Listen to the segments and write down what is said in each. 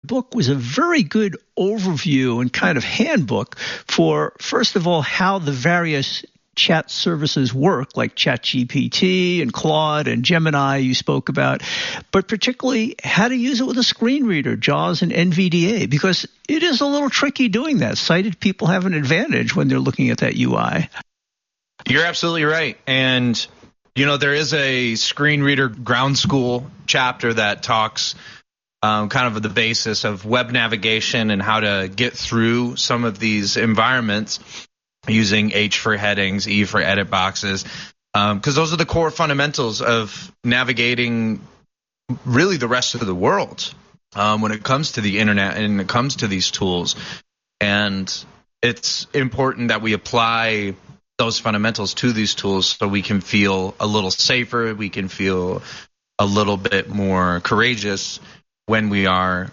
book was a very good overview and kind of handbook for, first of all, how the various chat services work, like ChatGPT and Claude and Gemini you spoke about, but particularly how to use it with a screen reader, JAWS and NVDA, because it is a little tricky doing that. Sighted people have an advantage when they're looking at that UI. You're absolutely right. And, there is a screen reader ground school chapter that talks kind of the basis of web navigation and how to get through some of these environments using H for headings, E for edit boxes, because those are the core fundamentals of navigating really the rest of the world when it comes to the internet and it comes to these tools. And it's important that we apply those fundamentals to these tools so we can feel a little safer, we can feel a little bit more courageous when we are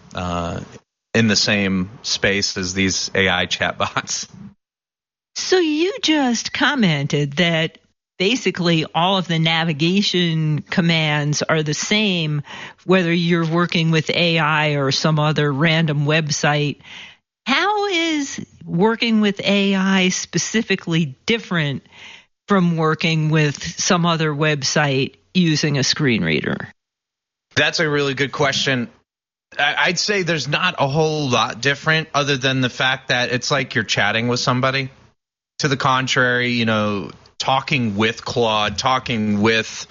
in the same space as these AI chatbots. So you just commented that basically all of the navigation commands are the same, whether you're working with AI or some other random website. How is working with AI specifically different from working with some other website using a screen reader? That's a really good question. I'd say there's not a whole lot different other than the fact that it's like you're chatting with somebody. To the contrary, talking with Claude, talking with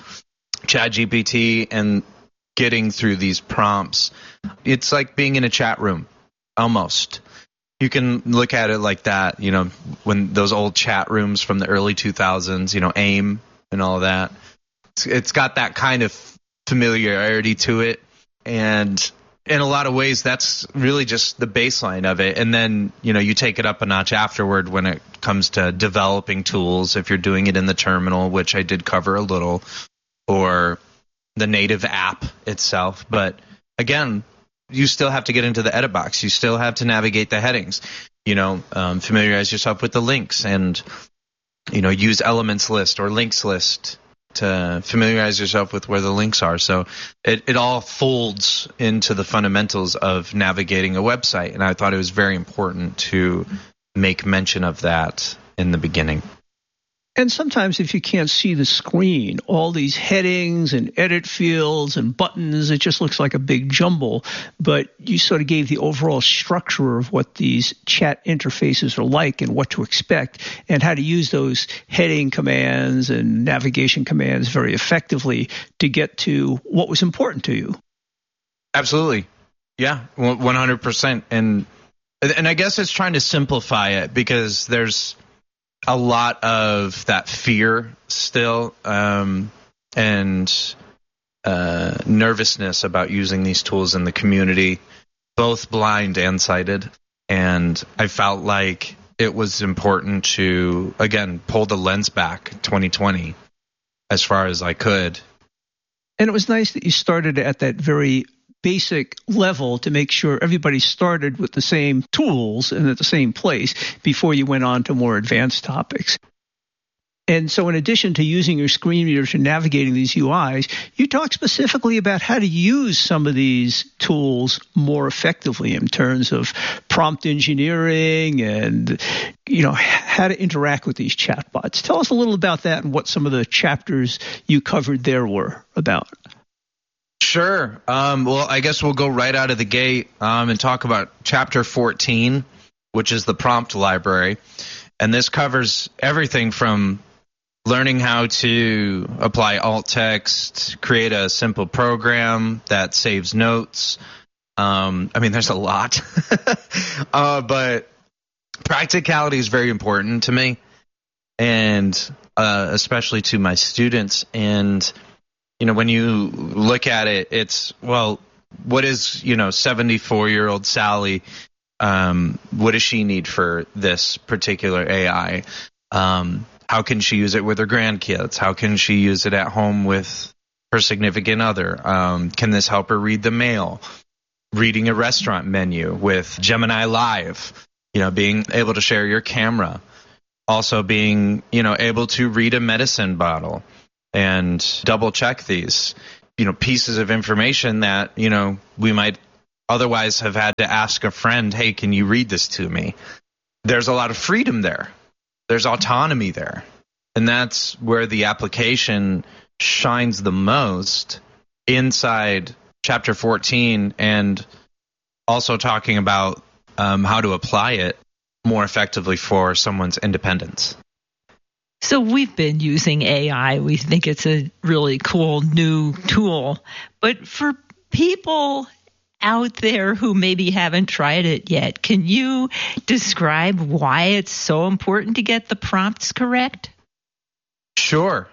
ChatGPT and getting through these prompts, it's like being in a chat room, almost. You can look at it like that, when those old chat rooms from the early 2000s, AIM and all of that. It's got that kind of familiarity to it. And in a lot of ways, that's really just the baseline of it. And then, you take it up a notch afterward when it comes to developing tools, if you're doing it in the terminal, which I did cover a little, or the native app itself. But again, you still have to get into the edit box. You still have to navigate the headings, familiarize yourself with the links and, use elements list or links list to familiarize yourself with where the links are. So it all folds into the fundamentals of navigating a website. And I thought it was very important to make mention of that in the beginning. And sometimes if you can't see the screen, all these headings and edit fields and buttons, it just looks like a big jumble. But you sort of gave the overall structure of what these chat interfaces are like and what to expect and how to use those heading commands and navigation commands very effectively to get to what was important to you. Absolutely. Yeah, 100%. And I guess it's trying to simplify it because there's a lot of that fear still and nervousness about using these tools in the community, both blind and sighted. And I felt like it was important to, again, pull the lens back 2020 as far as I could. And it was nice that you started at that very basic level to make sure everybody started with the same tools and at the same place before you went on to more advanced topics. And so in addition to using your screen readers and navigating these UIs, you talk specifically about how to use some of these tools more effectively in terms of prompt engineering and, how to interact with these chatbots. Tell us a little about that and what some of the chapters you covered there were about. Sure. Well, I guess we'll go right out of the gate and talk about Chapter 14, which is the prompt library. And this covers everything from learning how to apply alt text, create a simple program that saves notes. There's a lot. But practicality is very important to me, and especially to my students. And when you look at it, it's, well, what is, 74-year-old Sally, what does she need for this particular AI? How can she use it with her grandkids? How can she use it at home with her significant other? Can this help her read the mail? Reading a restaurant menu with Gemini Live, being able to share your camera. Also being, able to read a medicine bottle and double check these, pieces of information that, we might otherwise have had to ask a friend, hey, can you read this to me? There's a lot of freedom there. There's autonomy there. And that's where the application shines the most inside Chapter 14, and also talking about how to apply it more effectively for someone's independence. So we've been using AI. We think it's a really cool new tool. But for people out there who maybe haven't tried it yet, can you describe why it's so important to get the prompts correct? Sure.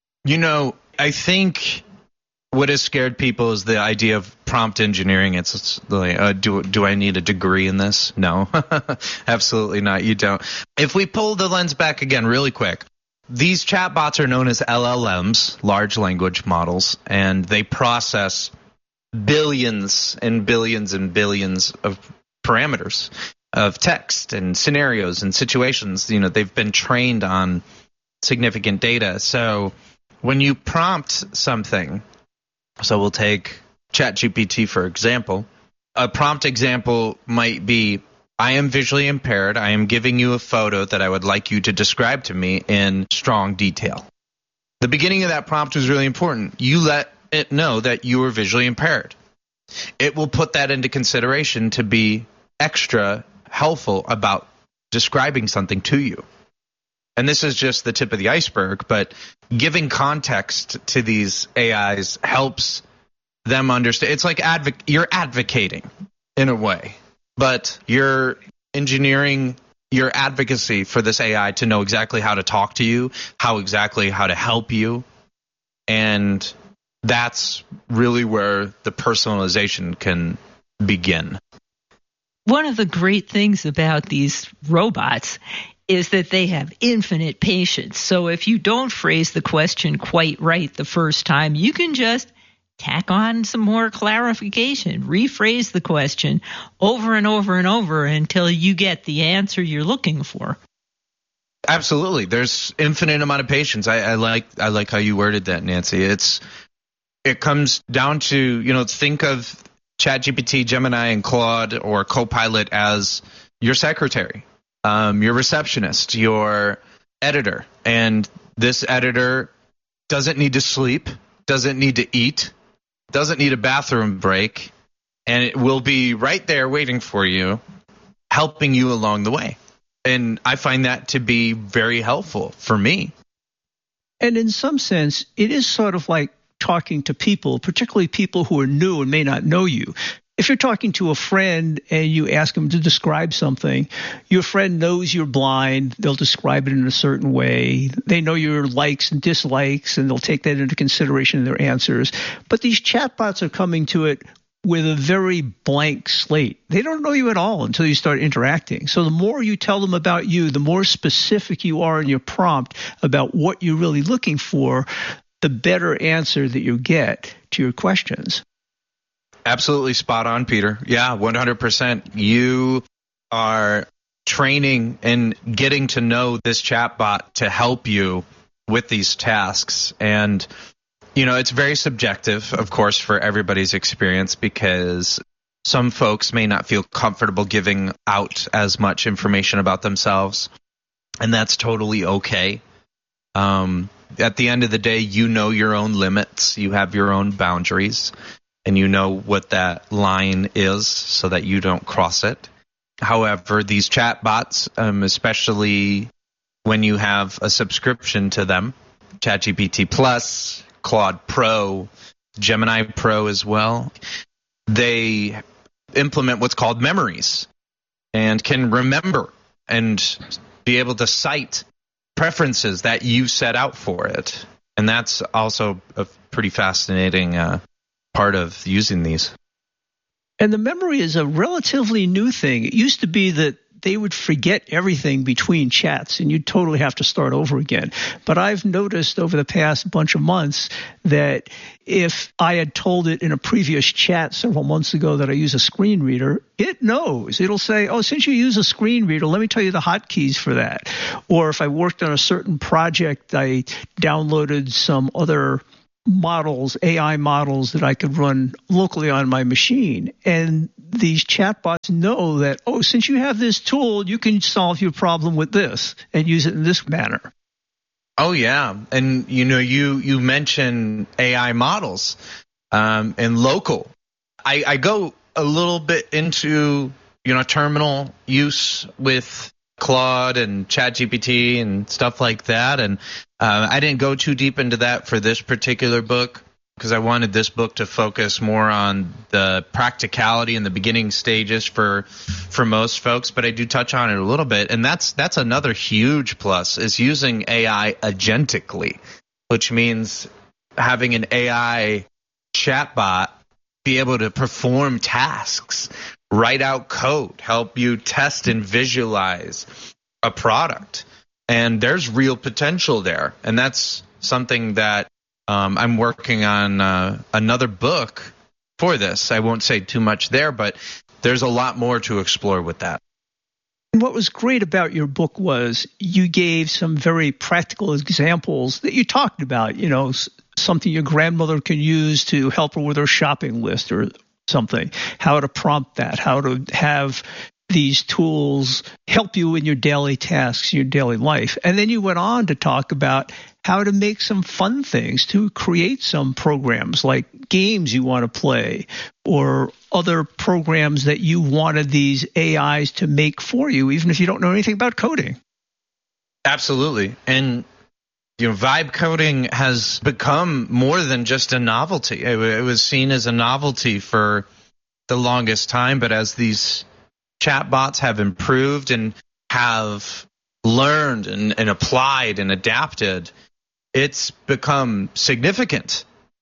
I think what has scared people is the idea of prompt engineering. It's like, do I need a degree in this? No, absolutely not. You don't. If we pull the lens back again really quick, these chatbots are known as LLMs, large language models, and they process billions and billions and billions of parameters of text and scenarios and situations. They've been trained on significant data. So when you prompt something, so we'll take ChatGPT, for example. A prompt example might be, I am visually impaired. I am giving you a photo that I would like you to describe to me in strong detail. The beginning of that prompt was really important. You let it know that you are visually impaired. It will put that into consideration to be extra helpful about describing something to you. And this is just the tip of the iceberg, but giving context to these AIs helps them understand. It's like you're advocating in a way, but you're engineering your advocacy for this AI to know exactly how to talk to you, how to help you. And that's really where the personalization can begin. One of the great things about these robots is that they have infinite patience. So if you don't phrase the question quite right the first time, you can just tack on some more clarification, rephrase the question over and over and over until you get the answer you're looking for. Absolutely. There's infinite amount of patience. I like how you worded that, Nancy. It comes down to, think of ChatGPT, Gemini, and Claude or Copilot as your secretary. Your receptionist, your editor. And this editor doesn't need to sleep, doesn't need to eat, doesn't need a bathroom break, and it will be right there waiting for you, helping you along the way. And I find that to be very helpful for me. And in some sense, it is sort of like talking to people, particularly people who are new and may not know you. If you're talking to a friend and you ask them to describe something, your friend knows you're blind. They'll describe it in a certain way. They know your likes and dislikes, and they'll take that into consideration in their answers. But these chatbots are coming to it with a very blank slate. They don't know you at all until you start interacting. So the more you tell them about you, the more specific you are in your prompt about what you're really looking for, the better answer that you get to your questions. Absolutely spot on, Peter. Yeah, 100%. You are training and getting to know this chatbot to help you with these tasks. And, it's very subjective, of course, for everybody's experience, because some folks may not feel comfortable giving out as much information about themselves. And that's totally okay. At the end of the day, you know your own limits. You have your own boundaries. And you know what that line is so that you don't cross it. However, these chatbots, especially when you have a subscription to them, ChatGPT Plus, Claude Pro, Gemini Pro as well, they implement what's called memories and can remember and be able to cite preferences that you set out for it. And that's also a pretty fascinating part of using these. And the memory is a relatively new thing. It used to be that they would forget everything between chats and you'd totally have to start over again. But I've noticed over the past bunch of months that if I had told it in a previous chat several months ago that I use a screen reader, it knows. It'll say, oh, since you use a screen reader, let me tell you the hotkeys for that. Or if I worked on a certain project, I downloaded some other models, AI models that I could run locally on my machine. And these chatbots know that, oh, since you have this tool, you can solve your problem with this and use it in this manner. Oh, yeah. And, you mentioned AI models and local. I go a little bit into, terminal use with Claude and ChatGPT and stuff like that. And I didn't go too deep into that for this particular book because I wanted this book to focus more on the practicality and the beginning stages for most folks. But I do touch on it a little bit. And that's another huge plus is using AI agentically, which means having an AI chatbot be able to perform tasks, write out code, help you test and visualize a product. And there's real potential there. And that's something that I'm working on another book for this. I won't say too much there, but there's a lot more to explore with that. What was great about your book was you gave some very practical examples that you talked about, something your grandmother can use to help her with her shopping list or something, how to prompt that, how to have these tools help you in your daily tasks, your daily life. And then you went on to talk about how to make some fun things, to create some programs like games you want to play or other programs that you wanted these AIs to make for you, even if you don't know anything about coding. Absolutely. And vibe coding has become more than just a novelty. It was seen as a novelty for the longest time, but as these chatbots have improved and have learned and applied and adapted, it's become significant.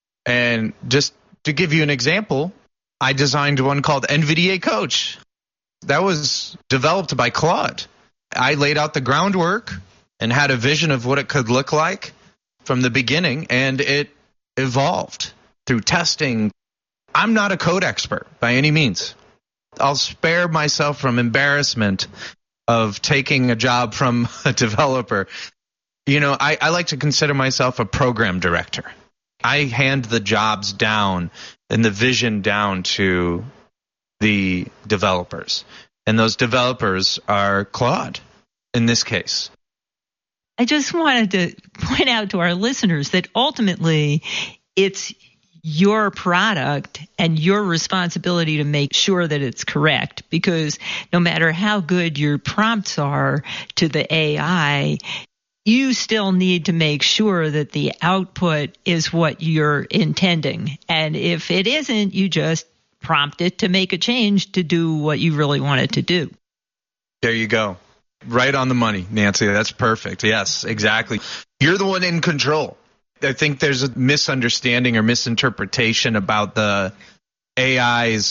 And just to give you an example, I designed one called NVDA Coach. That was developed by Claude. I laid out the groundwork and had a vision of what it could look like from the beginning, and it evolved through testing. I'm not a code expert by any means. I'll spare myself from embarrassment of taking a job from a developer. I like to consider myself a program director. I hand the jobs down and the vision down to the developers. And those developers are Claude in this case. I just wanted to point out to our listeners that ultimately it's your product and your responsibility to make sure that it's correct, because no matter how good your prompts are to the AI, you still need to make sure that the output is what you're intending. And if it isn't, you just prompt it to make a change to do what you really want it to do. There you go. Right on the money, Nancy. That's perfect. Yes, exactly. You're the one in control. I think there's a misunderstanding or misinterpretation about the AIs,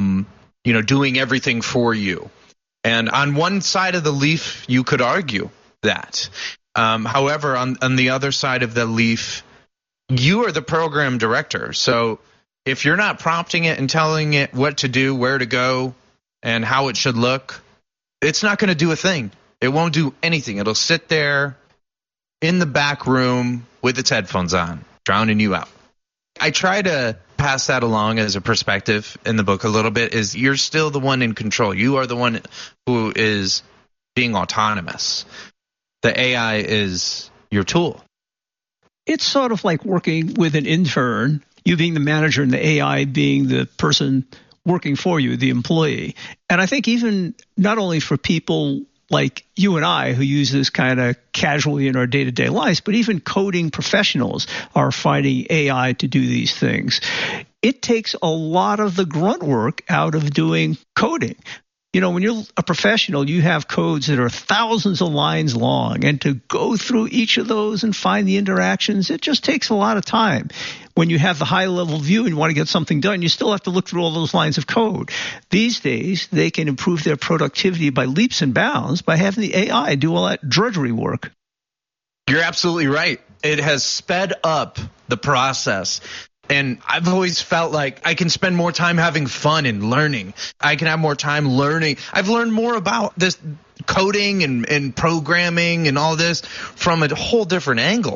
doing everything for you. And on one side of the leaf, you could argue that. However, on the other side of the leaf, you are the program director. So if you're not prompting it and telling it what to do, where to go, and how it should look, it's not going to do a thing. It won't do anything. It'll sit there in the back room with its headphones on, drowning you out. I try to pass that along as a perspective in the book a little bit, is you're still the one in control. You are the one who is being autonomous. The AI is your tool. It's sort of like working with an intern, you being the manager and the AI being the person working for you, the employee. And I think even not only for people like you and I who use this kind of casually in our day-to-day lives, but even coding professionals are finding AI to do these things. It takes a lot of the grunt work out of doing coding. When you're a professional, you have codes that are thousands of lines long, and to go through each of those and find the interactions, it just takes a lot of time. When you have the high-level view and you want to get something done, you still have to look through all those lines of code. These days, they can improve their productivity by leaps and bounds by having the AI do all that drudgery work. You're absolutely right. It has sped up the process. And I've always felt like I can spend more time having fun and learning. I can have more time learning. I've learned more about this coding and programming and all this from a whole different angle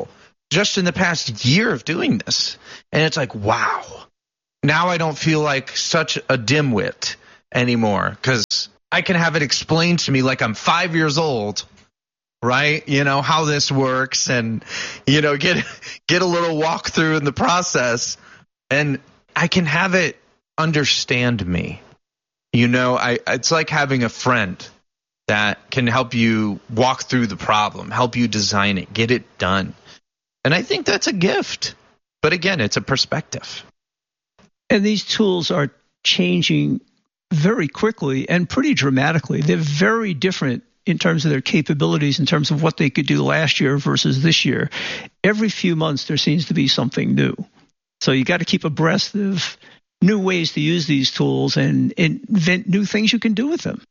just in the past year of doing this. And it's like, wow. Now I don't feel like such a dimwit anymore because I can have it explained to me like I'm 5 years old, right? You know, how this works and, you know, get a little walkthrough in the process, and I can have it understand me. You know, it's like having a friend that can help you walk through the problem, help you design it, get it done. And I think that's a gift. But again, it's a perspective. And these tools are changing very quickly and pretty dramatically. They're very different in terms of their capabilities, in terms of what they could do last year versus this year. Every few months, there seems to be something new. So you got to keep abreast of new ways to use these tools and invent new things you can do with them.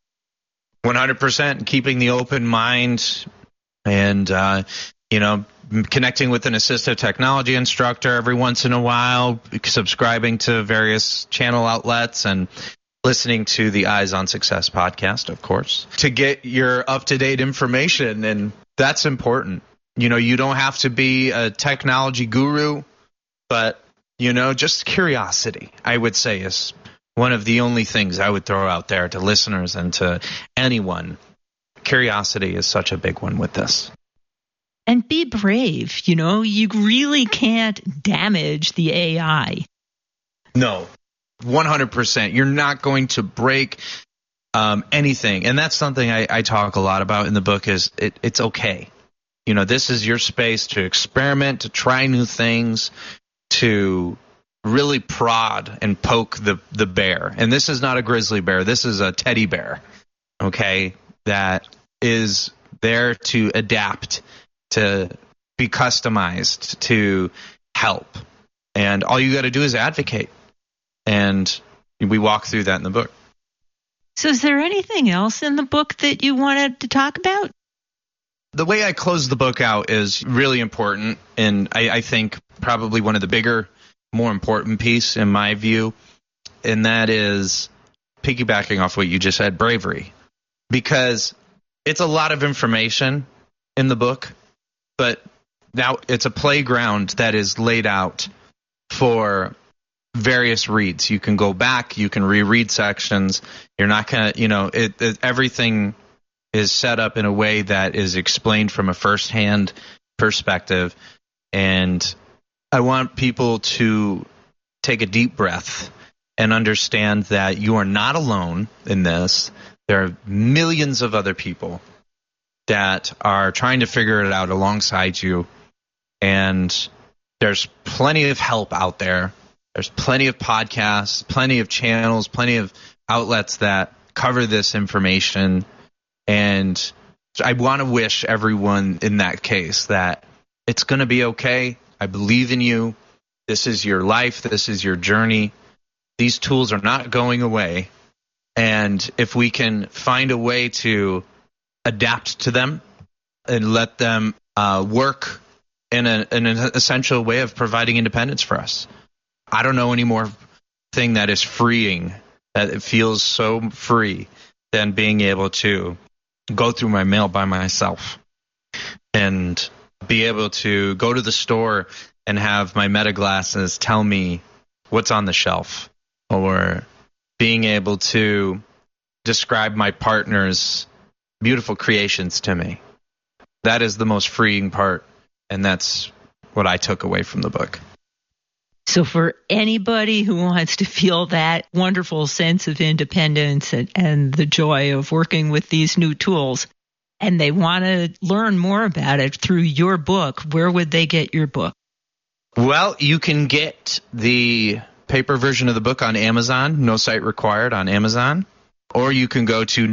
100%. Keeping the open mind and, you know, connecting with an assistive technology instructor every once in a while, subscribing to various channel outlets, and listening to the Eyes on Success podcast, of course, to get your up-to-date information. And that's important. You know, you don't have to be a technology guru, but, you know, just curiosity, I would say, is one of the only things I would throw out there to listeners and to anyone. Curiosity is such a big one with this. And be brave. You know, you really can't damage the AI. No, 100%. You're not going to break anything. And that's something I talk a lot about in the book is it's okay. You know, this is your space to experiment, to try new things, to really prod and poke the bear. And this is not a grizzly bear. This is a teddy bear, okay, that is there to adapt, to be customized, to help. And all you got to do is advocate. And we walk through that in the book. So is there anything else in the book that you wanted to talk about? The way I close the book out is really important. And I think probably one of the bigger, more important piece in my view. And that is piggybacking off what you just said, bravery. Because it's a lot of information in the book, but now it's a playground that is laid out for various reads. You can go back, you can reread sections. You're not going to, you know, everything is set up in a way that is explained from a firsthand perspective. And I want people to take a deep breath and understand that you are not alone in this. There are millions of other people that are trying to figure it out alongside you. And there's plenty of help out there. There's plenty of podcasts, plenty of channels, plenty of outlets that cover this information. And I want to wish everyone in that case that it's going to be okay. I believe in you. This is your life. This is your journey. These tools are not going away. And if we can find a way to adapt to them and let them work in an essential way of providing independence for us. I don't know any more thing that is freeing, that it feels so free, than being able to go through my mail by myself and be able to go to the store and have my Meta glasses tell me what's on the shelf, or being able to describe my partner's beautiful creations to me. That is the most freeing part, and that's what I took away from the book. So for anybody who wants to feel that wonderful sense of independence and the joy of working with these new tools, and they want to learn more about it through your book, where would they get your book? Well, you can get the paper version of the book on Amazon, No Site Required on Amazon, or you can go to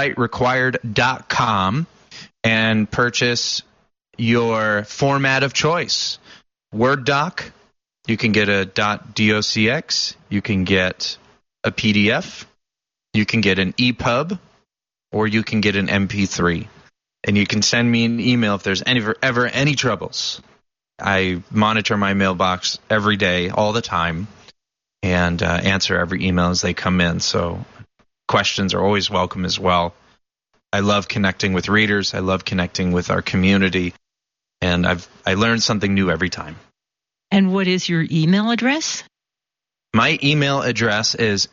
nositerequired.com and purchase your format of choice. Word doc, you can get a .docx, you can get a PDF, you can get an EPUB, or you can get an MP3. And you can send me an email if there's ever any troubles. I monitor my mailbox every day, all the time, and answer every email as they come in. So questions are always welcome as well. I love connecting with readers. I love connecting with our community. And I learned something new every time. And what is your email address? My email address is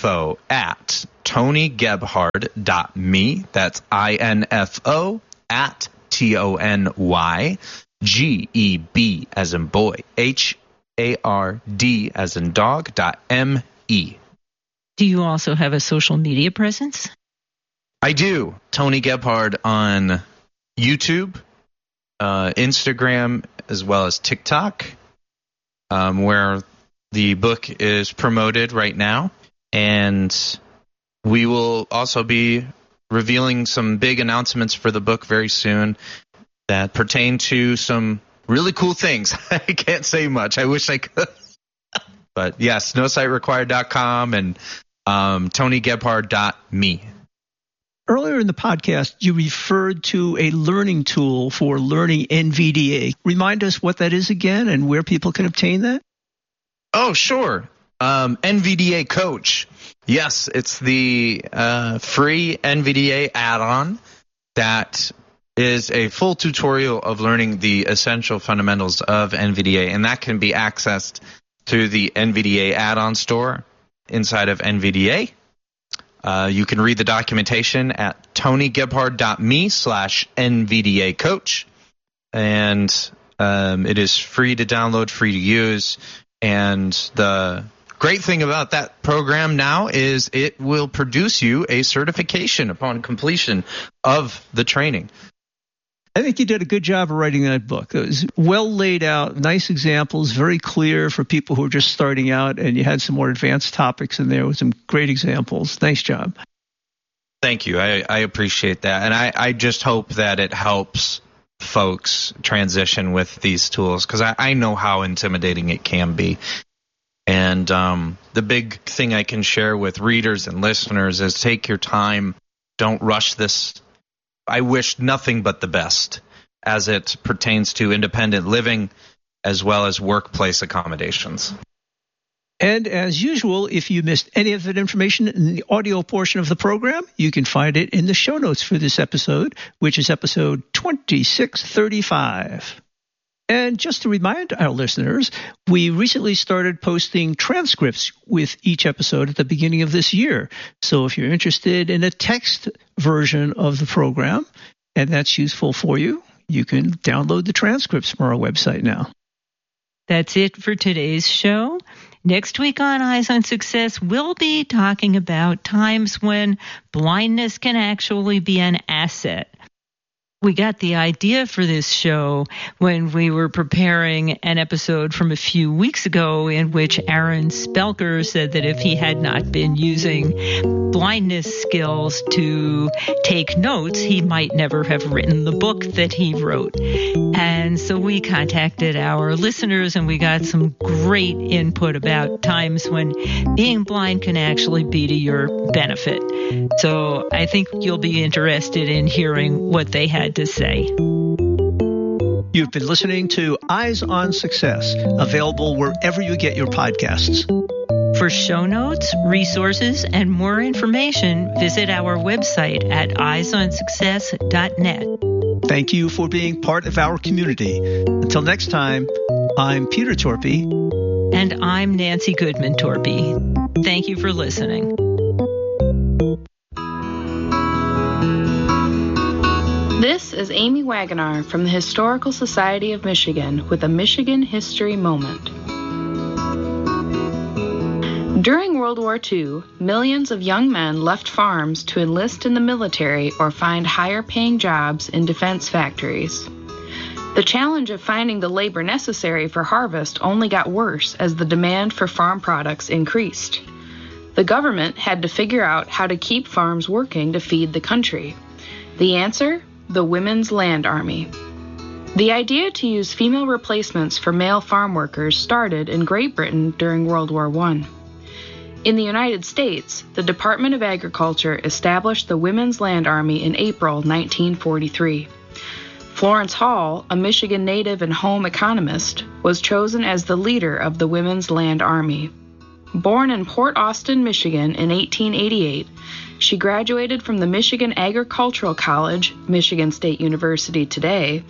info@tonygebhard.me. That's info at TONYGEB as in boy, HARD as in dog, .me. Do you also have a social media presence? I do. Tony Gebhard on YouTube, Instagram, as well as TikTok, where the book is promoted right now. And we will also be revealing some big announcements for the book very soon that pertain to some really cool things. I can't say much. I wish I could. But yes, nositerequired.com and tonygebhard.me. Earlier in the podcast, you referred to a learning tool for learning NVDA. Remind us what that is again and where people can obtain that. Oh, sure. NVDA Coach. Yes, it's the free NVDA add-on that is a full tutorial of learning the essential fundamentals of NVDA, and that can be accessed through the NVDA add-on store inside of NVDA. You can read the documentation at tonygebhard.me/NVDA coach. And it is free to download, free to use. And the great thing about that program now is it will produce you a certification upon completion of the training. I think you did a good job of writing that book. It was well laid out, nice examples, very clear for people who are just starting out, and you had some more advanced topics in there with some great examples. Nice job. Thank you. I appreciate that. And I just hope that it helps folks transition with these tools, because I know how intimidating it can be. And the big thing I can share with readers and listeners is take your time. Don't rush this. I wish nothing but the best as it pertains to independent living as well as workplace accommodations. And as usual, if you missed any of that information in the audio portion of the program, you can find it in the show notes for this episode, which is episode 2635. And just to remind our listeners, we recently started posting transcripts with each episode at the beginning of this year. So if you're interested in a text version of the program, and that's useful for you, you can download the transcripts from our website now. That's it for today's show. Next week on Eyes on Success, we'll be talking about times when blindness can actually be an asset. We got the idea for this show when we were preparing an episode from a few weeks ago in which Aaron Spelker said that if he had not been using blindness skills to take notes, he might never have written the book that he wrote. And so we contacted our listeners and we got some great input about times when being blind can actually be to your benefit. So I think you'll be interested in hearing what they had to say. You've been listening to Eyes on Success, available wherever you get your podcasts. For show notes, resources, and more information, visit our website at eyesonsuccess.net. Thank you for being part of our community. Until next time, I'm Peter Torpy. And I'm Nancy Goodman Torpy. Thank you for listening. This is Amy Wagonar from the Historical Society of Michigan with a Michigan History Moment. During World War II, millions of young men left farms to enlist in the military or find higher-paying jobs in defense factories. The challenge of finding the labor necessary for harvest only got worse as the demand for farm products increased. The government had to figure out how to keep farms working to feed the country. The answer? The Women's Land Army. The idea to use female replacements for male farm workers started in Great Britain during World War I. In the United States, the Department of Agriculture established the Women's Land Army in April 1943. Florence Hall, a Michigan native and home economist, was chosen as the leader of the Women's Land Army. Born in Port Austin, Michigan in 1888, she graduated from the Michigan Agricultural College, Michigan State University today,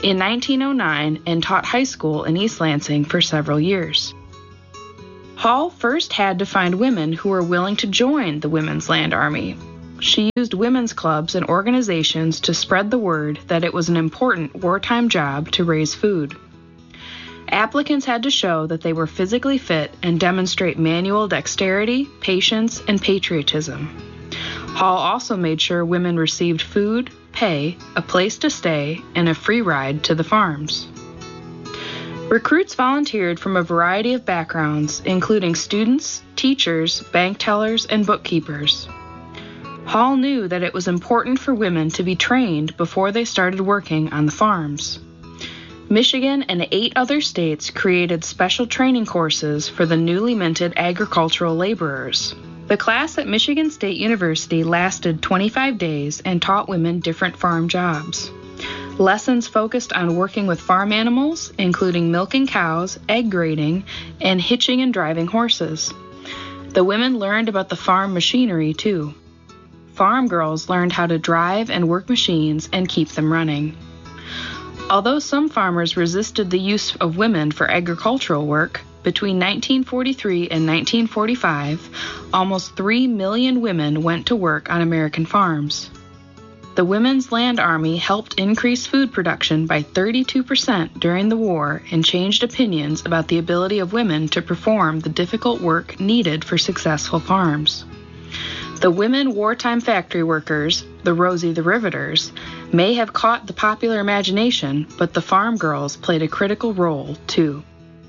in 1909 and taught high school in East Lansing for several years. Hall first had to find women who were willing to join the Women's Land Army. She used women's clubs and organizations to spread the word that it was an important wartime job to raise food. Applicants had to show that they were physically fit and demonstrate manual dexterity, patience, and patriotism. Hall also made sure women received food, pay, a place to stay, and a free ride to the farms. Recruits volunteered from a variety of backgrounds, including students, teachers, bank tellers, and bookkeepers. Hall knew that it was important for women to be trained before they started working on the farms. Michigan and 8 other states created special training courses for the newly minted agricultural laborers. The class at Michigan State University lasted 25 days and taught women different farm jobs. Lessons focused on working with farm animals, including milking cows, egg grading, and hitching and driving horses. The women learned about the farm machinery, too. Farm girls learned how to drive and work machines and keep them running. Although some farmers resisted the use of women for agricultural work, between 1943 and 1945, almost 3 million women went to work on American farms. The Women's Land Army helped increase food production by 32% during the war and changed opinions about the ability of women to perform the difficult work needed for successful farms. The women wartime factory workers, the Rosie the Riveters, may have caught the popular imagination, but the farm girls played a critical role, too.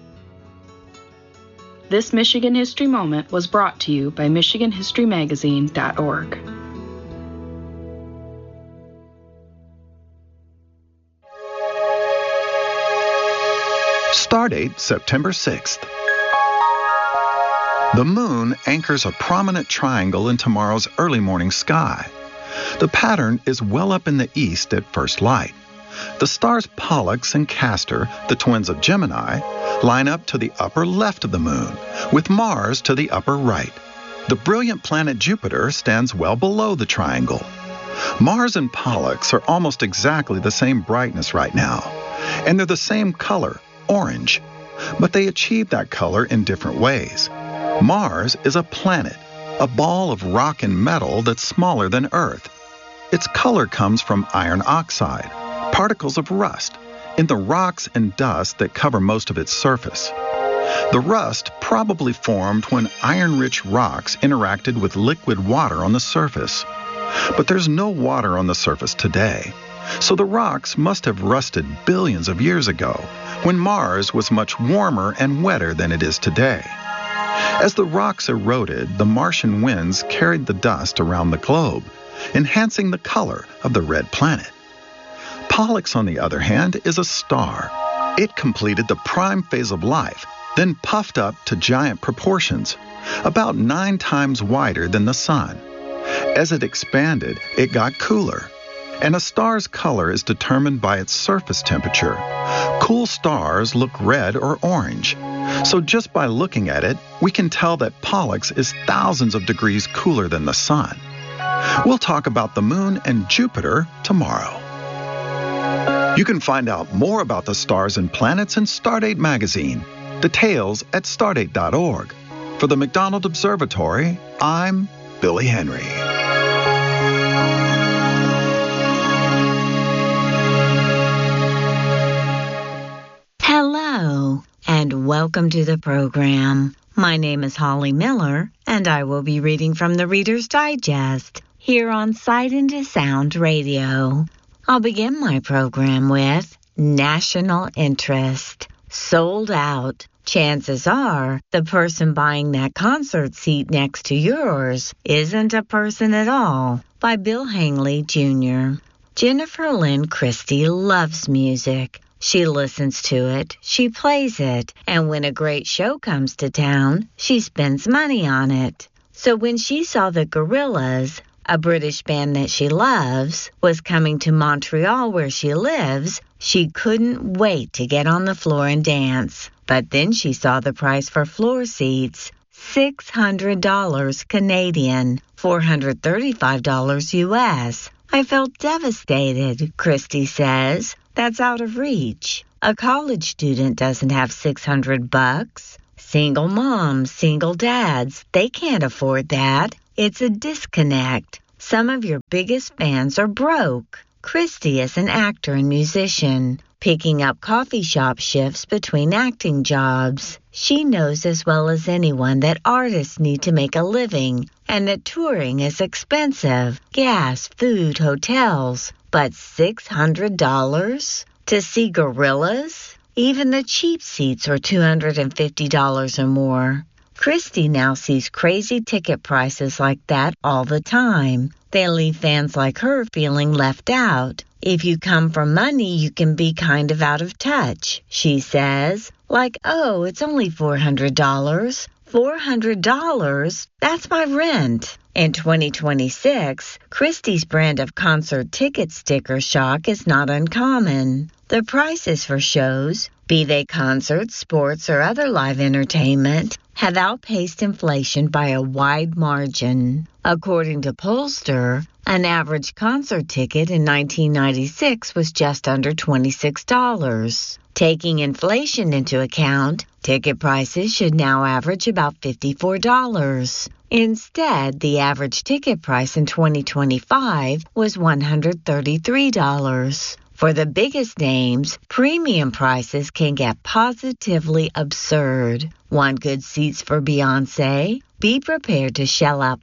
This Michigan History Moment was brought to you by MichiganHistoryMagazine.org. Stardate, September 6th. The moon anchors a prominent triangle in tomorrow's early morning sky. The pattern is well up in the east at first light. The stars Pollux and Castor, the twins of Gemini, line up to the upper left of the moon, with Mars to the upper right. The brilliant planet Jupiter stands well below the triangle. Mars and Pollux are almost exactly the same brightness right now, and they're the same color, orange, but they achieve that color in different ways. Mars is a planet, a ball of rock and metal that's smaller than Earth. Its color comes from iron oxide, particles of rust, in the rocks and dust that cover most of its surface. The rust probably formed when iron-rich rocks interacted with liquid water on the surface. But there's no water on the surface today, so the rocks must have rusted billions of years ago, when Mars was much warmer and wetter than it is today. As the rocks eroded, the Martian winds carried the dust around the globe, enhancing the color of the red planet. Pollux, on the other hand, is a star. It completed the prime phase of life, then puffed up to giant proportions, about 9 times wider than the sun. As it expanded, it got cooler, and a star's color is determined by its surface temperature. Cool stars look red or orange, so just by looking at it, we can tell that Pollux is thousands of degrees cooler than the sun. We'll talk about the moon and Jupiter tomorrow. You can find out more about the stars and planets in Stardate magazine. Details at stardate.org. For the McDonald Observatory, I'm Billy Henry. Hello, and welcome to the program. My name is Holly Miller, and I will be reading from the Reader's Digest here on Sight into Sound Radio. I'll begin my program with National Interest. Sold out. Chances are the person buying that concert seat next to yours isn't a person at all, by Bill Hangley, Jr. Jennifer Lynn Christie loves music. She listens to it, she plays it, and when a great show comes to town, she spends money on it. So when she saw the Gorillaz, a British band that she loves, was coming to Montreal where she lives, she couldn't wait to get on the floor and dance. But then she saw the price for floor seats, $600 Canadian, $435 US. I felt devastated, Christy says. That's out of reach. A college student doesn't have $600. Single moms, single dads, they can't afford that. It's a disconnect. Some of your biggest fans are broke. Christy is an actor and musician, picking up coffee shop shifts between acting jobs. She knows as well as anyone that artists need to make a living and that touring is expensive. Gas, food, hotels. But $600 to see Gorillaz? Even the cheap seats are $250 or more. Christy now sees crazy ticket prices like that all the time. They leave fans like her feeling left out. If you come for money, you can be kind of out of touch, she says. Like, oh, it's only $400. $400? That's my rent. In 2026, Christie's brand of concert ticket sticker shock is not uncommon. The prices for shows, be they concerts, sports, or other live entertainment, have outpaced inflation by a wide margin. According to Pollster, an average concert ticket in 1996 was just under $26. Taking inflation into account, ticket prices should now average about $54. Instead, the average ticket price in 2025 was $133. For the biggest names, premium prices can get positively absurd. Want good seats for Beyoncé? Be prepared to shell out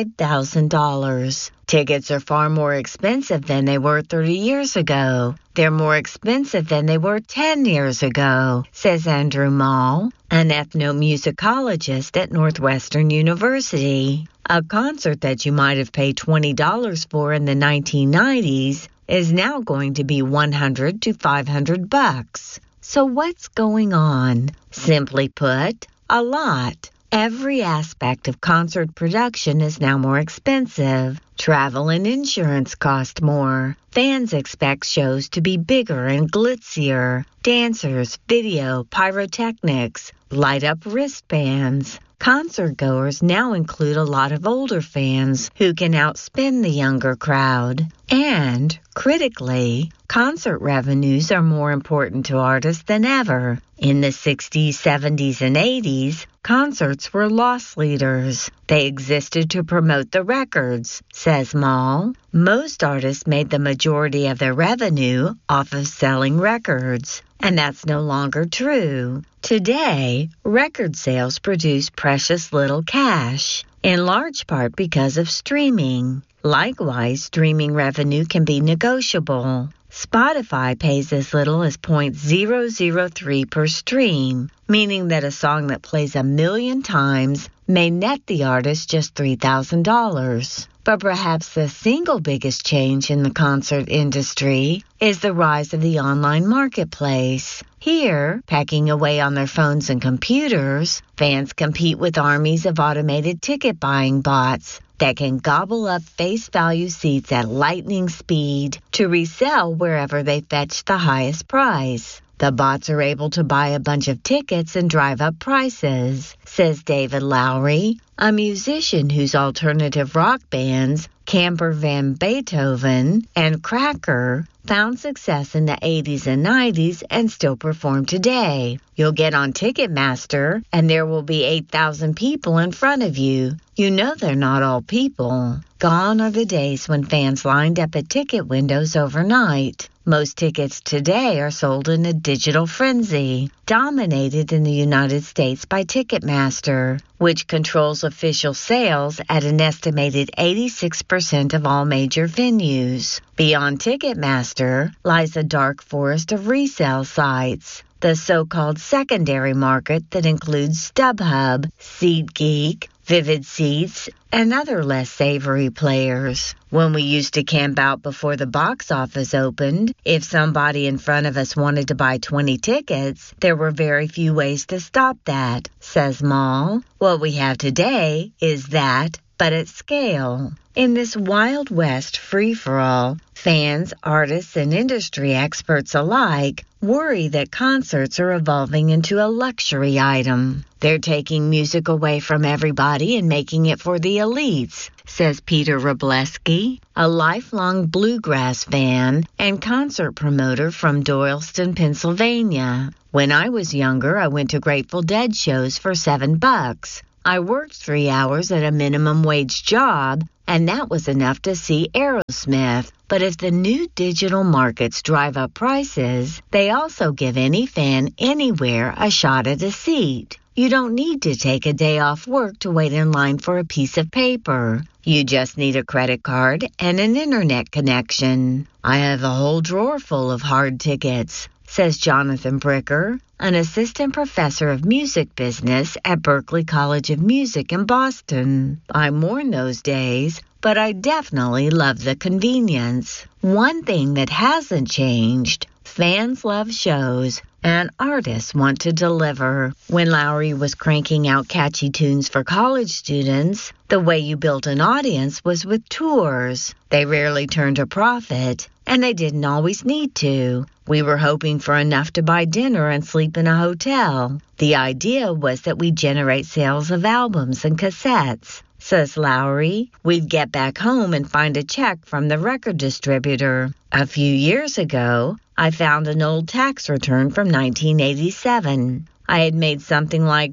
$5,000. Tickets are far more expensive than they were 30 years ago. They're more expensive than they were 10 years ago, says Andrew Mall, an ethnomusicologist at Northwestern University. A concert that you might have paid $20 for in the 1990s is now going to be $100 to $500. So what's going on? Simply put, a lot. Every aspect of concert production is now more expensive. Travel and insurance cost more. Fans expect shows to be bigger and glitzier. Dancers, video, pyrotechnics, light-up wristbands. Concert goers now include a lot of older fans who can outspend the younger crowd. And, critically, concert revenues are more important to artists than ever. In the 60s, 70s, and 80s, concerts were loss leaders. They existed to promote the records, says Mall. Most artists made the majority of their revenue off of selling records, and that's no longer true. Today, record sales produce precious little cash, in large part because of streaming. Likewise, streaming revenue can be negotiable. Spotify pays as little as .003 per stream, meaning that a song that plays 1 million times may net the artist just $3,000. But perhaps the single biggest change in the concert industry is the rise of the online marketplace. Here, packing away on their phones and computers, fans compete with armies of automated ticket buying bots that can gobble up face value seats at lightning speed to resell wherever they fetch the highest price. The bots are able to buy a bunch of tickets and drive up prices, says David Lowry, a musician whose alternative rock bands, Camper Van Beethoven and Cracker, found success in the 80s and 90s and still perform today. You'll get on Ticketmaster and there will be 8,000 people in front of you. You know they're not all people. Gone are the days when fans lined up at ticket windows overnight. Most tickets today are sold in a digital frenzy, dominated in the United States by Ticketmaster, which controls official sales at an estimated 86% of all major venues. Beyond Ticketmaster lies a dark forest of resale sites, the so-called secondary market that includes StubHub, SeatGeek, Vivid Seats, and other less savory players. When we used to camp out before the box office opened, if somebody in front of us wanted to buy 20 tickets, there were very few ways to stop that, says Mall. What we have today is that but at scale. In this Wild West free-for-all, fans, artists, and industry experts alike worry that concerts are evolving into a luxury item. They're taking music away from everybody and making it for the elites, says Peter Robleski, a lifelong bluegrass fan and concert promoter from Doylestown, Pennsylvania. When I was younger, I went to Grateful Dead shows for $7. I worked 3 hours at a minimum wage job, and that was enough to see Aerosmith. But if the new digital markets drive up prices, they also give any fan anywhere a shot at a seat. You don't need to take a day off work to wait in line for a piece of paper. You just need a credit card and an internet connection. I have a whole drawer full of hard tickets, says Jonathan Bricker, an assistant professor of music business at Berklee College of Music in Boston. I mourn those days, but I definitely love the convenience. One thing that hasn't changed: fans love shows, and artists want to deliver. When Lowry was cranking out catchy tunes for college students, the way you built an audience was with tours. They rarely turned a profit, and they didn't always need to. We were hoping for enough to buy dinner and sleep in a hotel. The idea was that we'd generate sales of albums and cassettes, says Lowry. We'd get back home and find a check from the record distributor. A few years ago, I found an old tax return from 1987. I had made something like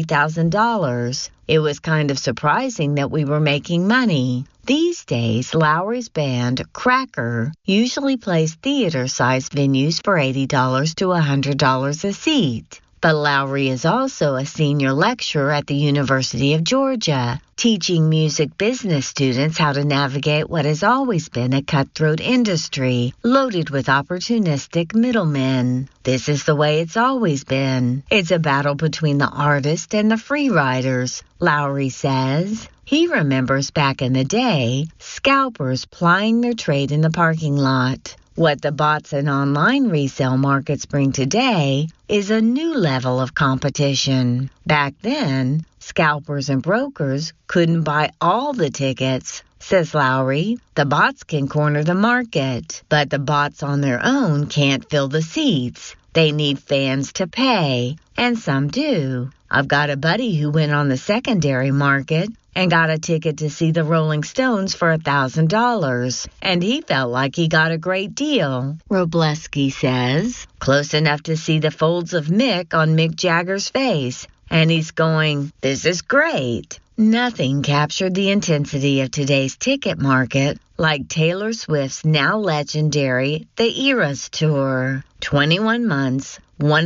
$40,000. It was kind of surprising that we were making money. These days, Lowry's band, Cracker, usually plays theater-sized venues for $80 to $100 a seat. But Lowry is also a senior lecturer at the University of Georgia, teaching music business students how to navigate what has always been a cutthroat industry, loaded with opportunistic middlemen. This is the way it's always been. It's a battle between the artist and the free riders, Lowry says. He remembers back in the day, scalpers plying their trade in the parking lot. What the bots and online resale markets bring today is a new level of competition. Back then, scalpers and brokers couldn't buy all the tickets, says Lowry. The bots can corner the market, but the bots on their own can't fill the seats. They need fans to pay, and some do. I've got a buddy who went on the secondary market and got a ticket to see the Rolling Stones for $1,000, and he felt like he got a great deal, Robleski says. Close enough to see the folds of Mick on Mick Jagger's face, and he's going, "This is great." Nothing captured the intensity of today's ticket market like Taylor Swift's now legendary The Eras Tour. 21 months,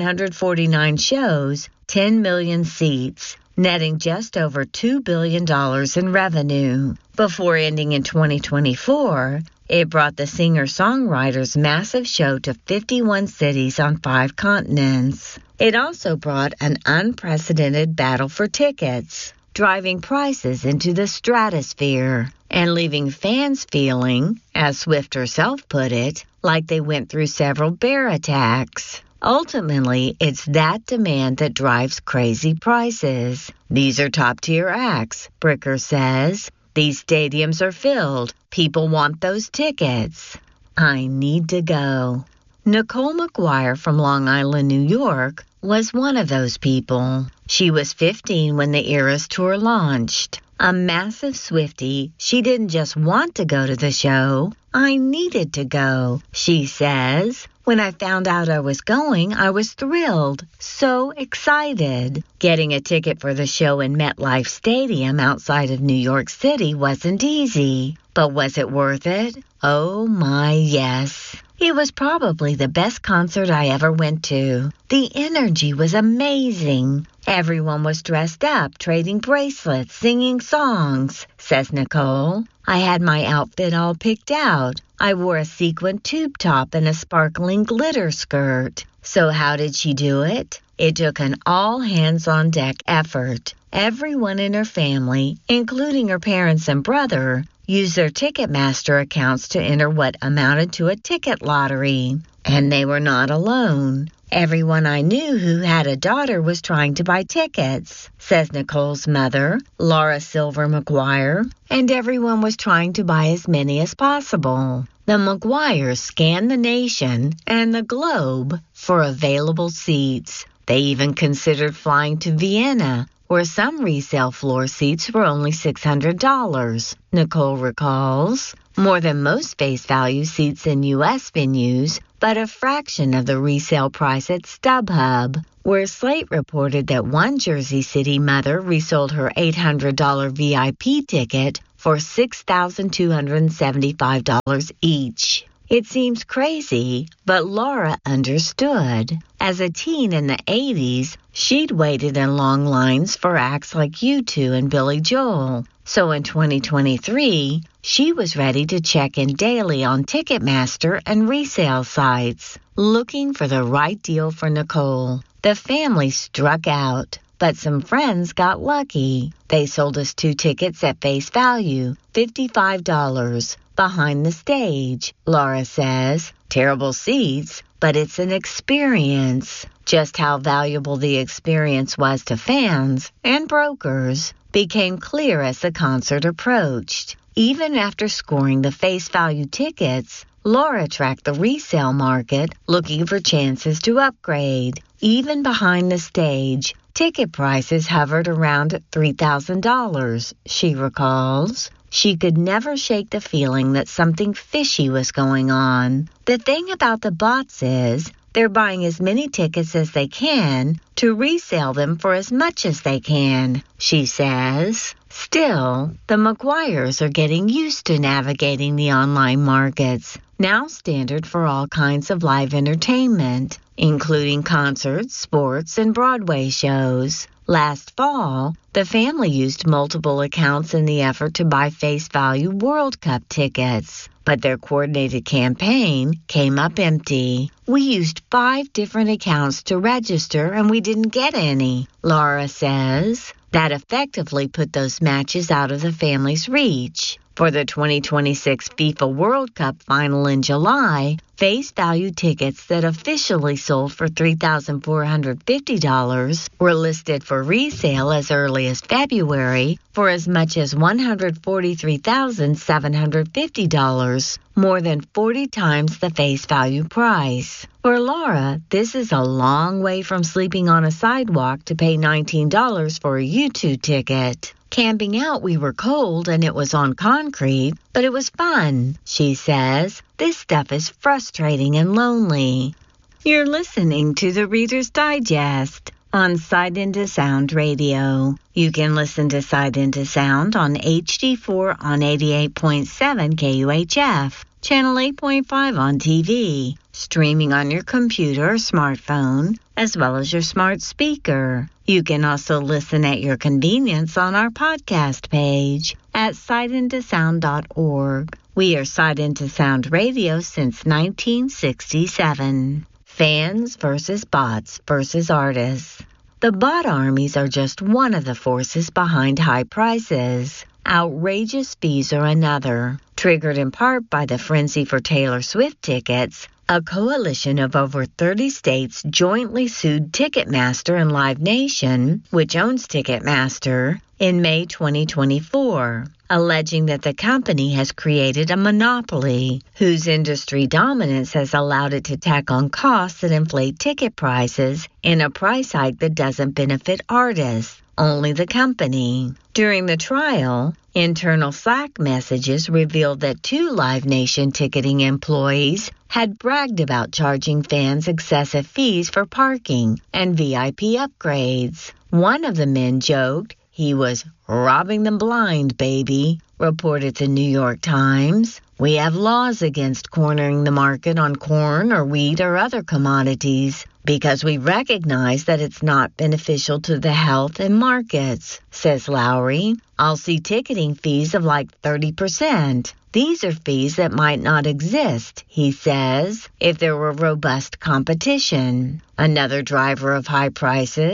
149 shows, 10 million seats, netting just over $2 billion in revenue. Before ending in 2024, it brought the singer-songwriter's massive show to 51 cities on 5 continents. It also brought an unprecedented battle for tickets, driving prices into the stratosphere and leaving fans feeling, as Swift herself put it, like they went through several bear attacks. Ultimately, it's that demand that drives crazy prices. These are top-tier acts, Bricker says. These stadiums are filled. People want those tickets. I need to go. Nicole McGuire from Long Island, New York, was one of those people. She was 15 when the Eras Tour launched. A massive Swiftie, she didn't just want to go to the show. I needed to go, she says. When I found out I was going, I was thrilled, so excited. Getting a ticket for the show in MetLife Stadium outside of New York City wasn't easy. But was it worth it? Oh my, yes. It was probably the best concert I ever went to. The energy was amazing. Everyone was dressed up, trading bracelets, singing songs, says Nicole. I had my outfit all picked out. I wore a sequined tube top and a sparkling glitter skirt. So how did she do it? It took an all-hands-on-deck effort. Everyone in her family, including her parents and brother, used their Ticketmaster accounts to enter what amounted to a ticket lottery. And they were not alone. Everyone I knew who had a daughter was trying to buy tickets, says Nicole's mother, Laura Silver McGuire, and everyone was trying to buy as many as possible. The McGuires scanned the nation and the globe for available seats. They even considered flying to Vienna, where some resale floor seats were only $600, Nicole recalls. More than most face value seats in U.S. venues, but a fraction of the resale price at StubHub, where Slate reported that one Jersey City mother resold her $800 VIP ticket for $6,275 each. It seems crazy, but Laura understood. As a teen in the 80s, she'd waited in long lines for acts like U2 and Billy Joel. So in 2023, she was ready to check in daily on Ticketmaster and resale sites, looking for the right deal for Nicole. The family struck out, but some friends got lucky. They sold us 2 tickets at face value, $55, behind the stage, Laura says. Terrible seats, but it's an experience. Just how valuable the experience was to fans and brokers became clear as the concert approached. Even after scoring the face value tickets, Laura tracked the resale market, looking for chances to upgrade. Even behind the stage, ticket prices hovered around $3,000, she recalls. She could never shake the feeling that something fishy was going on. The thing about the bots is, they're buying as many tickets as they can to resell them for as much as they can, she says. Still, the McGuires are getting used to navigating the online markets, now standard for all kinds of live entertainment, including concerts, sports, and Broadway shows. Last fall, the family used multiple accounts in the effort to buy face value World Cup tickets, but their coordinated campaign came up empty. We used 5 different accounts to register and we didn't get any, Laura says. That effectively put those matches out of the family's reach. For the 2026 FIFA World Cup final in July, face value tickets that officially sold for $3,450 were listed for resale as early as February for as much as $143,750, more than 40 times the face value price. For Laura, this is a long way from sleeping on a sidewalk to pay $19 for a U2 ticket. Camping out, we were cold and it was on concrete, but it was fun, she says. This stuff is frustrating and lonely. You're listening to the Reader's Digest on Sight Into Sound Radio. You can listen to Sight Into Sound on HD4 on 88.7 KUHF, Channel 8.5 on TV, streaming on your computer or smartphone, as well as your smart speaker. You can also listen at your convenience on our podcast page at sightintosound.org. We are Sight Into Sound Radio since 1967. Fans versus bots versus artists. The bot armies are just one of the forces behind high prices. Outrageous fees are another. Triggered in part by the frenzy for Taylor Swift tickets, a coalition of over 30 states jointly sued Ticketmaster and Live Nation, which owns Ticketmaster, in May 2024, alleging that the company has created a monopoly whose industry dominance has allowed it to tack on costs that inflate ticket prices in a price hike that doesn't benefit artists, only the company. During the trial, internal Slack messages revealed that 2 Live Nation ticketing employees had bragged about charging fans excessive fees for parking and VIP upgrades. One of the men joked he was robbing them blind, baby, reported the New York Times. We have laws against cornering the market on corn or wheat or other commodities because we recognize that it's not beneficial to the health and markets, says Lowry. I'll see ticketing fees of like 30%. These are fees that might not exist, he says, if there were robust competition. Another driver of high prices,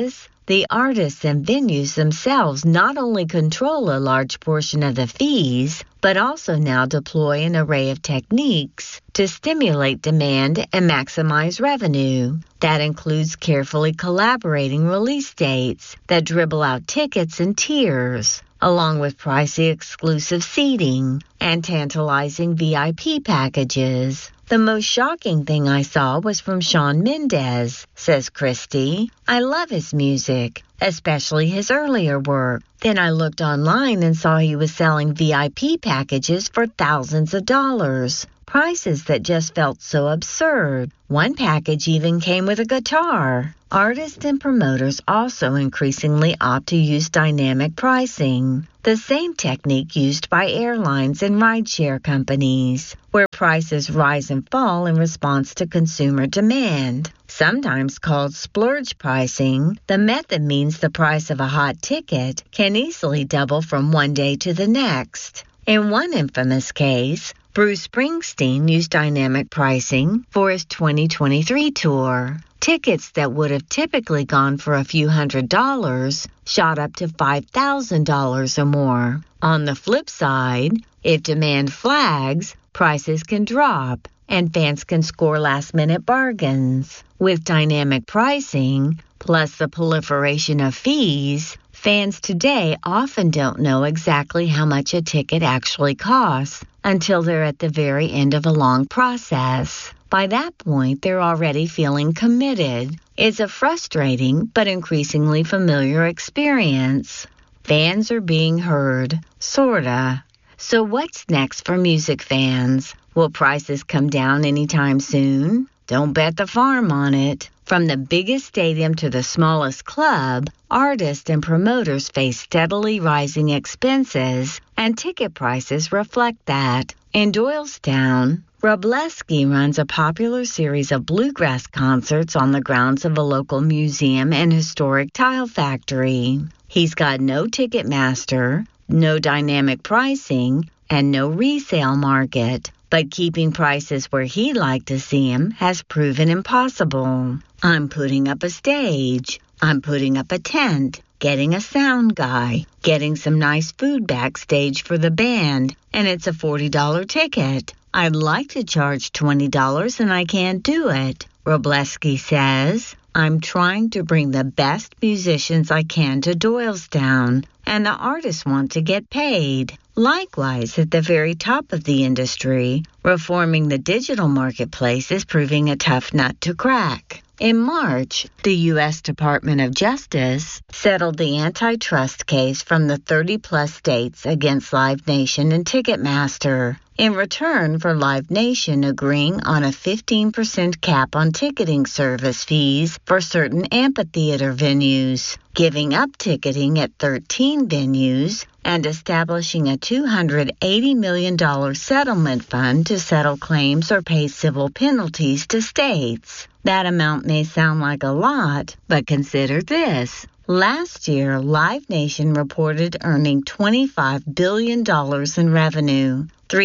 the artists and venues themselves not only control a large portion of the fees, but also now deploy an array of techniques to stimulate demand and maximize revenue. That includes carefully collaborating release dates that dribble out tickets and tiers, along with pricey exclusive seating and tantalizing VIP packages. The most shocking thing I saw was from Shawn Mendes, says Christy. I love his music, especially his earlier work. Then I looked online and saw he was selling VIP packages for thousands of dollars. Prices that just felt so absurd. One package even came with a guitar. Artists and promoters also increasingly opt to use dynamic pricing, the same technique used by airlines and rideshare companies, where prices rise and fall in response to consumer demand. Sometimes called splurge pricing, the method means the price of a hot ticket can easily double from one day to the next. In one infamous case, Bruce Springsteen used dynamic pricing for his 2023 tour. Tickets that would have typically gone for a few $100s shot up to $5,000 or more. On the flip side, if demand flags, prices can drop and fans can score last-minute bargains. With dynamic pricing, plus the proliferation of fees, fans today often don't know exactly how much a ticket actually costs until they're at the very end of a long process. By that point, they're already feeling committed. It's a frustrating but increasingly familiar experience. Fans are being heard, sorta. So what's next for music fans? Will prices come down anytime soon? Don't bet the farm on it. From the biggest stadium to the smallest club, artists and promoters face steadily rising expenses, and ticket prices reflect that. In Doylestown, Robleski runs a popular series of bluegrass concerts on the grounds of a local museum and historic tile factory. He's got no Ticketmaster, no dynamic pricing, and no resale market. But keeping prices where he'd like to see them has proven impossible. I'm putting up a stage. I'm putting up a tent, getting a sound guy, getting some nice food backstage for the band, and it's a $40 ticket. I'd like to charge $20 and I can't do it. Robleski says, I'm trying to bring the best musicians I can to Doylestown, and the artists want to get paid. Likewise, at the very top of the industry, reforming the digital marketplace is proving a tough nut to crack. In March, the U.S. Department of Justice settled the antitrust case from the 30-plus states against Live Nation and Ticketmaster, in return for Live Nation agreeing on a 15% cap on ticketing service fees for certain amphitheater venues, giving up ticketing at 13 venues, and establishing a $280 million settlement fund to settle claims or pay civil penalties to states. That amount may sound like a lot, but consider this. Last year, Live Nation reported earning $25 billion in revenue,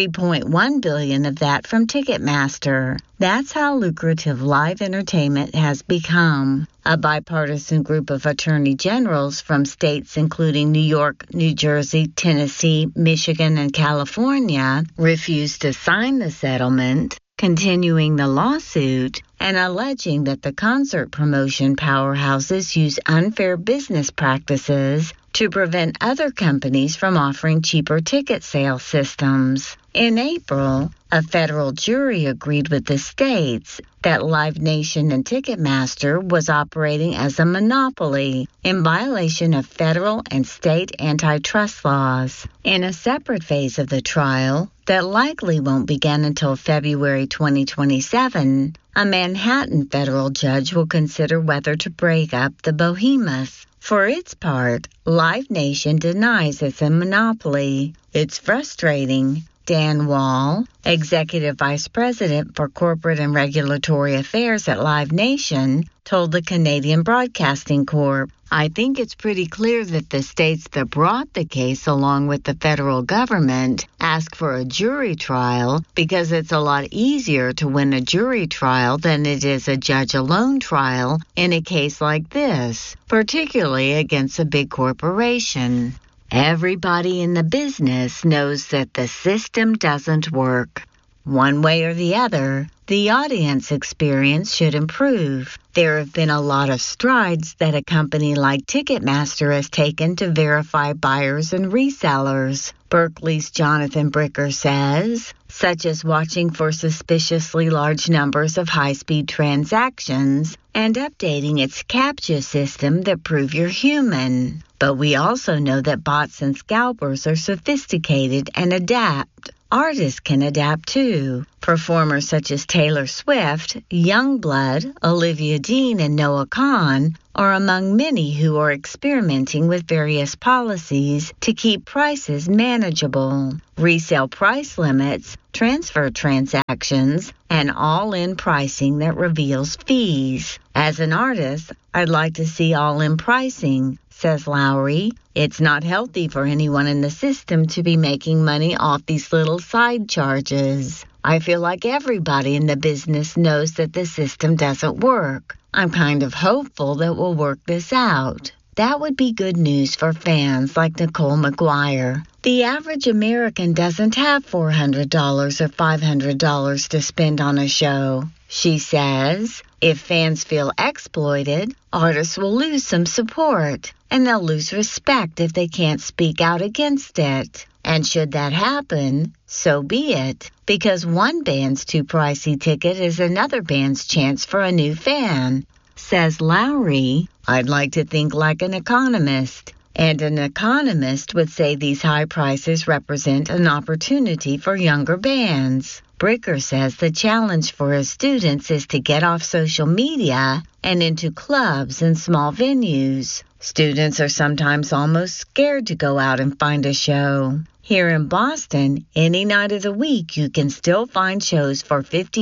$3.1 billion of that from Ticketmaster. That's how lucrative live entertainment has become. A bipartisan group of attorney generals from states including New York, New Jersey, Tennessee, Michigan, and California refused to sign the settlement, continuing the lawsuit and alleging that the concert promotion powerhouses use unfair business practices to prevent other companies from offering cheaper ticket sale systems. In April, a federal jury agreed with the states that Live Nation and Ticketmaster was operating as a monopoly in violation of federal and state antitrust laws. In a separate phase of the trial that likely won't begin until February 2027, a Manhattan federal judge will consider whether to break up the behemoth. For its part, Live Nation denies it's a monopoly. It's frustrating. Dan Wall, Executive Vice President for Corporate and Regulatory Affairs at Live Nation, told the Canadian Broadcasting Corp, "I think it's pretty clear that the states that brought the case along with the federal government ask for a jury trial because it's a lot easier to win a jury trial than it is a judge-alone trial in a case like this, particularly against a big corporation. Everybody in the business knows that the system doesn't work. One way or the other, the audience experience should improve. There have been a lot of strides that a company like Ticketmaster has taken to verify buyers and resellers," Berkeley's Jonathan Bricker says, "such as watching for suspiciously large numbers of high-speed transactions and updating its CAPTCHA system that prove you're human. But we also know that bots and scalpers are sophisticated and adapt. Artists can adapt too. Performers such as Taylor Swift, Youngblood, Olivia Dean, and Noah Kahan are among many who are experimenting with various policies to keep prices manageable. Resale price limits, transfer transactions, and all-in pricing that reveals fees. As an artist, I'd like to see all-in pricing," says Lowry. "It's not healthy for anyone in the system to be making money off these little side charges. I feel like everybody in the business knows that the system doesn't work. I'm kind of hopeful that we'll work this out." That would be good news for fans like Nicole McGuire. "The average American doesn't have $400 or $500 to spend on a show," she says. "If fans feel exploited, artists will lose some support, and they'll lose respect if they can't speak out against it. And should that happen, so be it, because one band's too pricey ticket is another band's chance for a new fan," says Lowry. "I'd like to think like an economist. And an economist would say these high prices represent an opportunity for younger bands." Bricker says the challenge for his students is to get off social media and into clubs and small venues. Students are sometimes almost scared to go out and find a show. Here in Boston, any night of the week you can still find shows for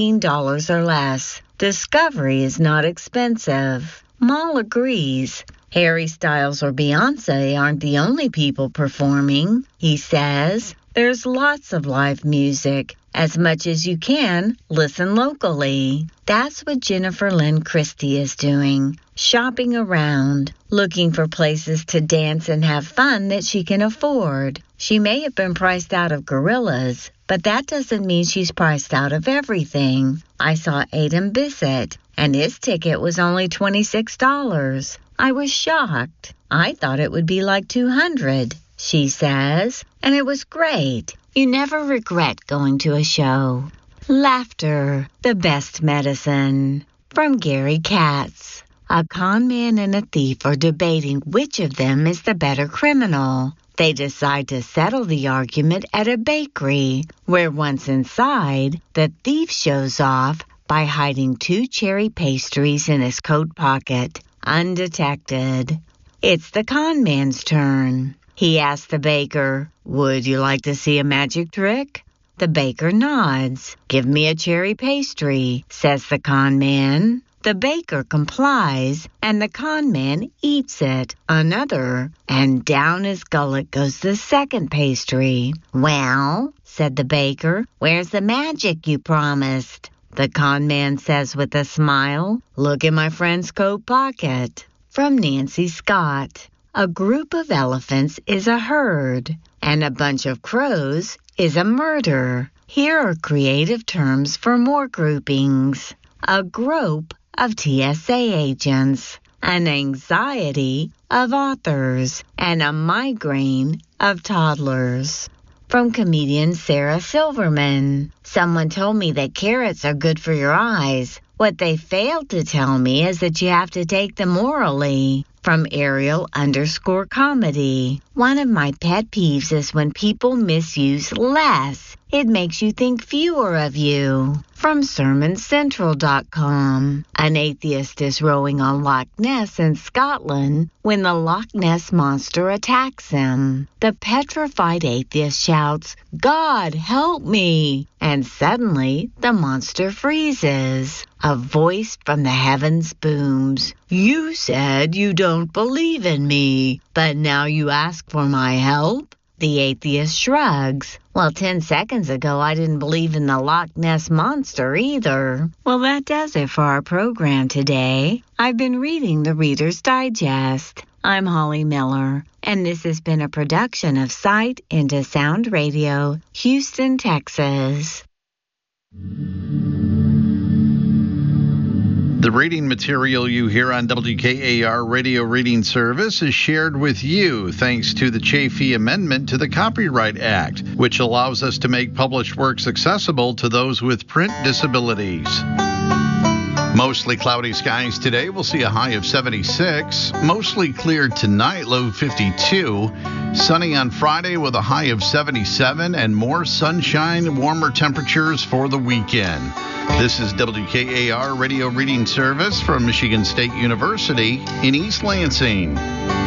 $15 or less. Discovery is not expensive. Mal agrees. Harry Styles or Beyonce aren't the only people performing, he says. There's lots of live music. As much as you can, listen locally. That's what Jennifer Lynn Christie is doing, shopping around, looking for places to dance and have fun that she can afford. She may have been priced out of Gorillaz, but that doesn't mean she's priced out of everything. I saw Aidan Bissett, and his ticket was only $26. I was shocked. I thought it would be like $200, she says, and it was great. You never regret going to a show. Laughter, the best medicine. From Gary Katz. A con man and a thief are debating which of them is the better criminal. They decide to settle the argument at a bakery, where once inside, the thief shows off by hiding 2 cherry pastries in his coat pocket, undetected. It's the con man's turn. He asks the baker, "Would you like to see a magic trick?" The baker nods. "Give me a cherry pastry," says the con man. The baker complies, and the con man eats it, another, and down his gullet goes the second pastry. "Well," said the baker, "where's the magic you promised?" The con man says with a smile, "Look in my friend's coat pocket." From Nancy Scott. A group of elephants is a herd, and a bunch of crows is a murder. Here are creative terms for more groupings. A grope of TSA agents, an anxiety of authors, and a migraine of toddlers. From comedian Sarah Silverman. Someone told me that carrots are good for your eyes. What they failed to tell me is that you have to take them orally. From Ariel_comedy. One of my pet peeves is when people misuse less. It makes you think fewer of you. from SermonCentral.com. An atheist is rowing on Loch Ness in Scotland when the Loch Ness Monster attacks him. The petrified atheist shouts, "God, help me!" And suddenly, the monster freezes. A voice from the heavens booms, "You said you don't believe in me, but now you ask for my help?" The atheist shrugs. "Well, 10 seconds ago, I didn't believe in the Loch Ness Monster either." Well, that does it for our program today. I've been reading the Reader's Digest. I'm Holly Miller, and this has been a production of Sight into Sound Radio, Houston, Texas. The reading material you hear on WKAR Radio Reading Service is shared with you thanks to the Chafee Amendment to the Copyright Act, which allows us to make published works accessible to those with print disabilities. Mostly cloudy skies today. We'll see a high of 76. Mostly clear tonight, low 52. Sunny on Friday with a high of 77 and more sunshine, warmer temperatures for the weekend. This is WKAR Radio Reading Service from Michigan State University in East Lansing.